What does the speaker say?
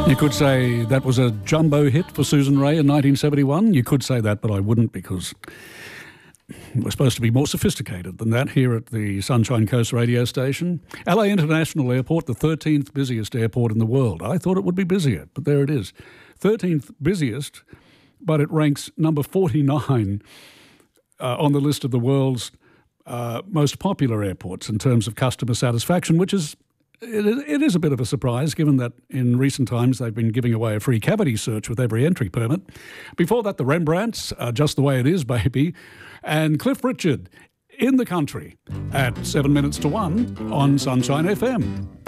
You could say that was a jumbo hit for Susan Rae in 1971. You could say that, but I wouldn't, because we're supposed to be more sophisticated than that here at the Sunshine Coast radio station. LA International Airport, the 13th busiest airport in the world. I thought it would be busier, but there it is. 13th busiest, but it ranks number 49 on the list of the world's most popular airports in terms of customer satisfaction, which is it is a bit of a surprise, given that in recent times they've been giving away a free cavity search with every entry permit. Before that, the Rembrandts, Just the Way It Is, Baby, and Cliff Richard, In the Country, at 7 minutes to 1 on Sunshine FM.